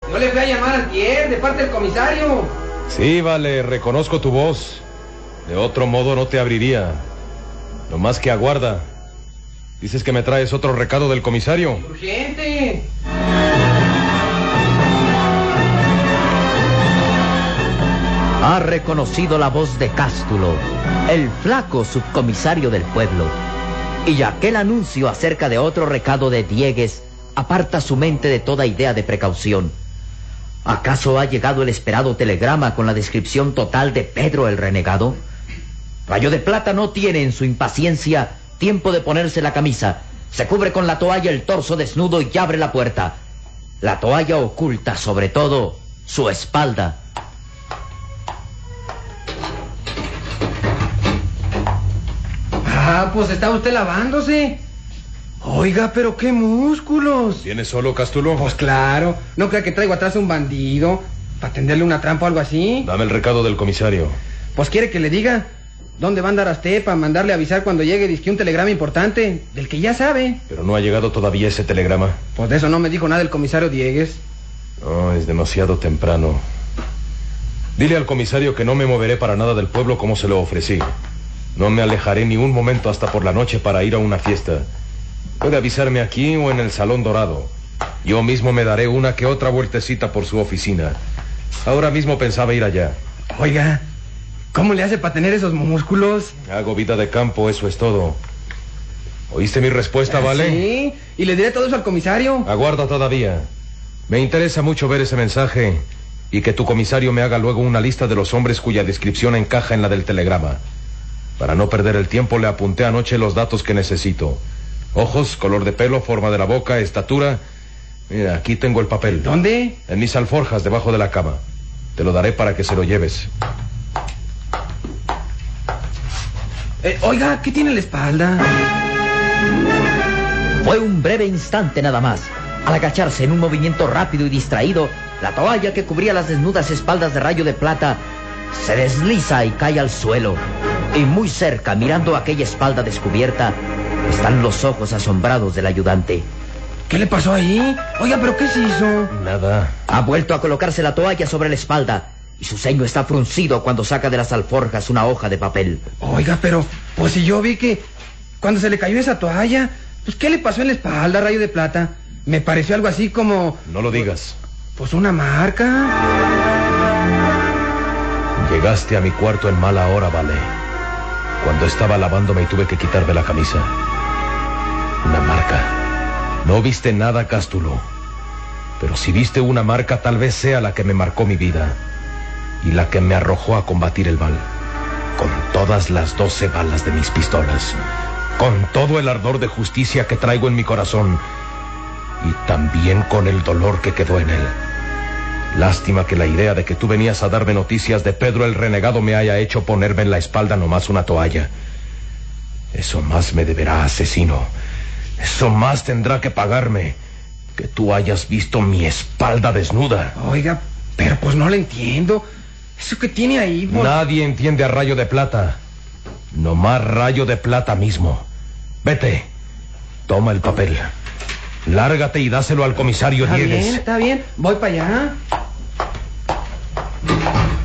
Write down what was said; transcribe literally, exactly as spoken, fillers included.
Yo le fui a llamar antier, de parte del comisario. Sí, vale, reconozco tu voz. De otro modo no te abriría. No más que aguarda. Dices que me traes otro recado del comisario. ¡Urgente! Ha reconocido la voz de Cástulo, el flaco subcomisario del pueblo. Y aquel anuncio acerca de otro recado de Diegues aparta su mente de toda idea de precaución. ¿Acaso ha llegado el esperado telegrama con la descripción total de Pedro el renegado? Rayo de Plata no tiene en su impaciencia tiempo de ponerse la camisa. Se cubre con la toalla el torso desnudo y abre la puerta. La toalla oculta, sobre todo, su espalda. Ah, pues está usted lavándose. Oiga, pero qué músculos. ¿Vienes solo, Cástulo? Pues claro, no crea que traigo atrás a un bandido para tenderle una trampa o algo así. Dame el recado del comisario. Pues quiere que le diga dónde va a andar a usted para mandarle avisar cuando llegue, dizque un telegrama importante, del que ya sabe. Pero no ha llegado todavía ese telegrama. Pues de eso no me dijo nada el comisario Diegues. No, es demasiado temprano. Dile al comisario que no me moveré para nada del pueblo como se lo ofrecí. No me alejaré ni un momento hasta por la noche para ir a una fiesta. Puede avisarme aquí o en el Salón Dorado. Yo mismo me daré una que otra vueltecita por su oficina. Ahora mismo pensaba ir allá. Oiga, ¿cómo le hace para tener esos músculos? Hago vida de campo, eso es todo. ¿Oíste mi respuesta, vale? Sí, y le diré todo eso al comisario. Aguarda todavía. Me interesa mucho ver ese mensaje y que tu comisario me haga luego una lista de los hombres cuya descripción encaja en la del telegrama. Para no perder el tiempo le apunté anoche los datos que necesito. Ojos, color de pelo, forma de la boca, estatura. Mira, aquí tengo el papel. ¿Dónde? En mis alforjas, debajo de la cama. Te lo daré para que se lo lleves. Eh, oiga, ¿qué tiene en la espalda? Fue un breve instante nada más. Al agacharse en un movimiento rápido y distraído, la toalla que cubría las desnudas espaldas de Rayo de Plata se desliza y cae al suelo. Y muy cerca, mirando aquella espalda descubierta, están los ojos asombrados del ayudante. ¿Qué le pasó ahí? Oiga, ¿pero qué se hizo? Nada. Ha vuelto a colocarse la toalla sobre la espalda y su ceño está fruncido cuando saca de las alforjas una hoja de papel. Oiga, pero pues si yo vi que cuando se le cayó esa toalla, pues ¿qué le pasó en la espalda, Rayo de Plata? Me pareció algo así como... No lo digas. Pues una marca. Llegaste a mi cuarto en mala hora, vale. Cuando estaba lavándome y tuve que quitarme la camisa. Una marca. No viste nada, Cástulo. Pero si viste una marca, tal vez sea la que me marcó mi vida. Y la que me arrojó a combatir el mal. Con todas las doce balas de mis pistolas. Con todo el ardor de justicia que traigo en mi corazón. Y también con el dolor que quedó en él. Lástima que la idea de que tú venías a darme noticias de Pedro el renegado me haya hecho ponerme en la espalda nomás una toalla. Eso más me deberá, asesino. Eso más tendrá que pagarme. Que tú hayas visto mi espalda desnuda. Oiga, pero pues no le entiendo. Eso que tiene ahí... Pues... Nadie entiende a Rayo de Plata. Nomás Rayo de Plata mismo. Vete. Toma el papel. Lárgate y dáselo al comisario Está Diegues. bien, está bien. Voy para allá.